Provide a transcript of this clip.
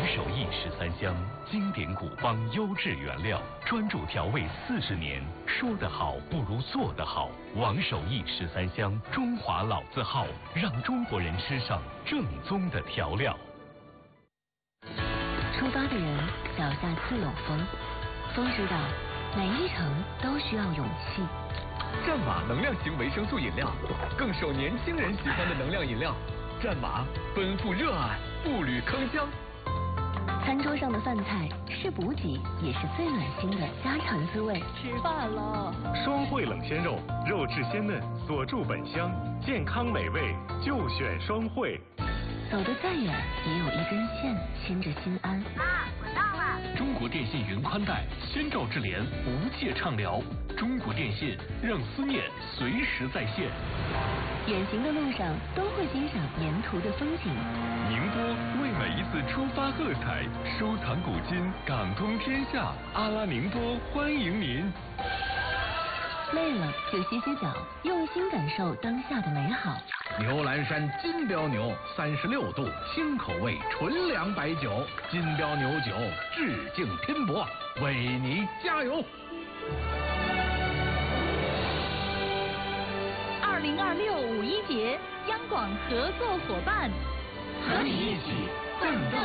手艺13香，经典古方优质原料，专注调味40年。说得好不如做得好，王手艺13香，中华老字号，让中国人吃上正宗的调料。 出发的人脚下自有风，风知道每一程都需要勇气。 战马能量型维生素饮料，更受年轻人喜欢的能量饮料。战马奔赴热爱，步履铿锵。 餐桌上的饭菜是补给，也是最暖心的家常滋味。 吃饭了。 双汇冷鲜肉，肉质鲜嫩，锁住本香，健康美味就选双汇。 走得再远，也有一根线牵着心安。 妈，我到了。 中国电信云宽带，先兆智联，无界畅聊。中国电信让思念随时在线。 远行的路上都会欣赏沿途的风景。 宁波为每一次出发喝彩，收藏古今，港通天下。阿拉宁波欢迎您。 累了就歇歇脚，用心感受当下的美好。 牛栏山金标牛36度新口味纯粮白酒，金标牛酒致敬拼搏，为你加油。 2026五一节，央广合作伙伴， 和你一起奋斗。